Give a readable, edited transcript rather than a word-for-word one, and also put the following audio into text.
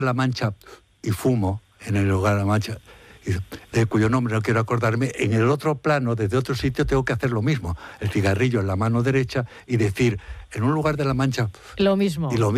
La Mancha y fumo en el lugar de La Mancha, de cuyo nombre no quiero acordarme, en el otro plano, desde otro sitio, tengo que hacer lo mismo. El cigarrillo en la mano derecha y decir, en un lugar de La Mancha... Lo mismo. Y lo mismo.